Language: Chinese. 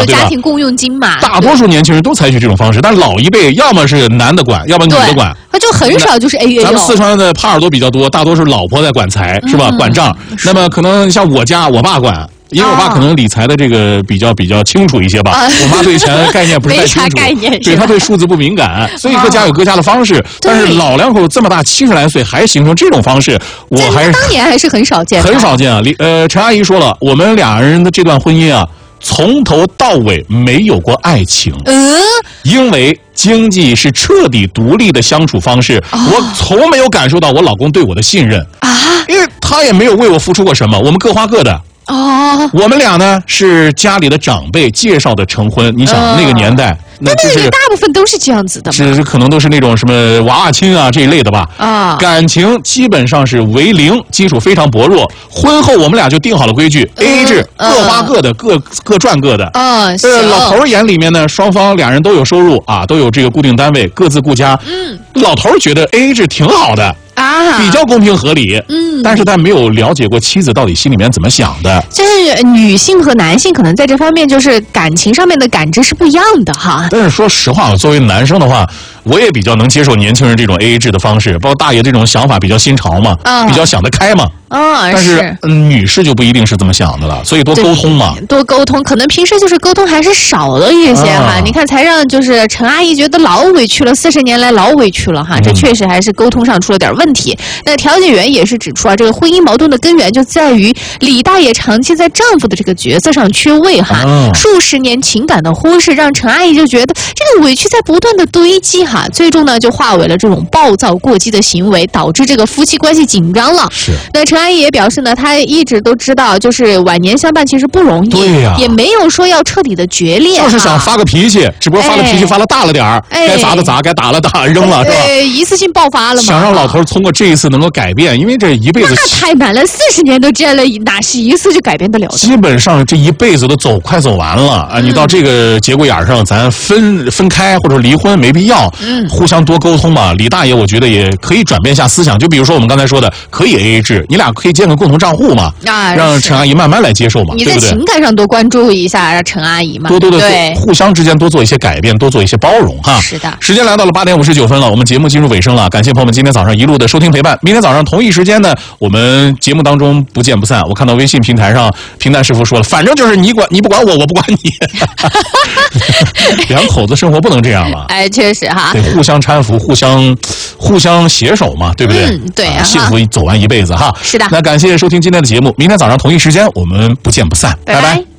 对吧？ 家庭共用金嘛， 大多数年轻人都采取这种方式，但老一辈要么是男的管，要么女的管， 他就很少就是 A 月咱们四川的耙耳朵比较多，大多是老婆在管财，是吧？管账。那么可能像我家，我爸管。因为我爸可能理财的这个比较清楚一些吧，我妈对钱概念不是太清楚，对他对数字不敏感，所以各家有各家的方式。但是老两口这么大70来岁还形成这种方式，我还是当年还是很少见， 很少见啊。陈阿姨说了，我们俩人的这段婚姻啊，从头到尾没有过爱情，因为经济是彻底独立的相处方式，我从没有感受到我老公对我的信任啊，因为他也没有为我付出过什么，我们各花各的。我们俩呢是家里的长辈介绍的成婚，你想那个年代， 那个大部分都是这样子的嘛， 是可能都是那种什么娃娃亲啊这一类的吧感情基本上是为零，基础非常薄弱。婚后我们俩就定好了规矩，AA 制，各花各的，各赚各的。老头眼里面呢，双方俩人都有收入啊，都有这个固定单位，各自顾家。老头觉得 AA 制挺好的。比较公平合理，但是他没有了解过妻子到底心里面怎么想的。 就是女性和男性可能在这方面就是感情上面的感知是不一样的哈。 但是说实话，作为男生的话，我也比较能接受年轻人这种 AA 制的方式，包括大爷这种想法比较新潮嘛，比较想得开嘛。但是女士就不一定是这么想的了，所以多沟通嘛， 多沟通，可能平时就是沟通还是少了一些哈。你看，才让就是陈阿姨觉得老委屈了，40年来老委屈了哈，这确实还是沟通上出了点问题。那调解员也是指出啊，这个婚姻矛盾的根源就在于李大爷长期在丈夫的这个角色上缺位哈，数十年情感的忽视，让陈阿姨就觉得这个委屈在不断的堆积哈，最终呢就化为了这种暴躁过激的行为，导致这个夫妻关系紧张了。那陈阿姨也表示呢，她一直都知道，就是晚年相伴其实不容易， 对呀， 也没有说要彻底的决裂， 就是想发个脾气，只不过发的脾气发了大了点儿，该砸的砸，该打了打，扔了是吧？ 一次性爆发了嘛。 想让老头通过这一次能够改变，因为这一辈子那太难了，40年都这样了，哪是一次就改变得了的？ 基本上这一辈子都快走完了啊！你到这个节骨眼上，咱分开或者离婚没必要，互相多沟通嘛。李大爷我觉得也可以转变一下思想，就比如说我们刚才说的，可以 AA 制，你俩可以建个共同账户嘛，让陈阿姨慢慢来接受嘛， 你在情感上多关注一下陈阿姨嘛， 多的互相之间多做一些改变，多做一些包容哈。 是的， 时间来到了8点59分了，我们节目进入尾声了，感谢朋友们今天早上一路的收听陪伴。明天早上同一时间呢，我们节目当中不见不散。我看到微信平台上平淡师傅说了，反正就是你不管我，我不管你。两口子生活不能这样了， 确实哈， 得互相搀扶，互相携手嘛，对不对？ 对幸福走完一辈子哈。 是的。 那感谢收听今天的节目，明天早上同一时间我们不见不散，拜拜。